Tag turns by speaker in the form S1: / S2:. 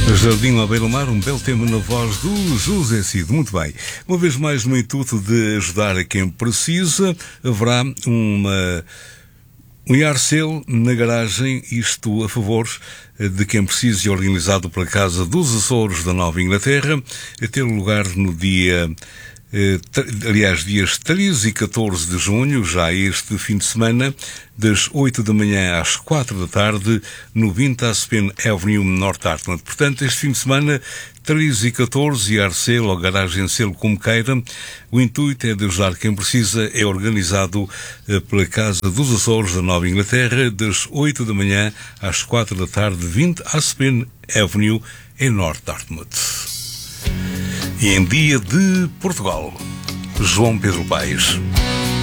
S1: Jardim à beira-mar, um belo tema na voz do José Cid. Muito bem. Uma vez mais, no intuito de ajudar a quem precisa, haverá um Iarcel na garagem, isto a favor de quem precisa, e organizado pela Casa dos Açores da Nova Inglaterra, a ter lugar no dia... dias 13 e 14 de junho, já este fim de semana, das 8 da manhã às 4 da tarde, no 20 Aspen Avenue, North Hartland. Portanto, este fim de semana, 13 e 14, Iarcel ou Garagem Selo, como queira. O intuito é de ajudar quem precisa. É organizado pela Casa dos Açores da Nova Inglaterra, das 8 da manhã às 4 da tarde, 20 Aspen Avenue, em North Hartland. E em dia de Portugal, João Pedro Paes.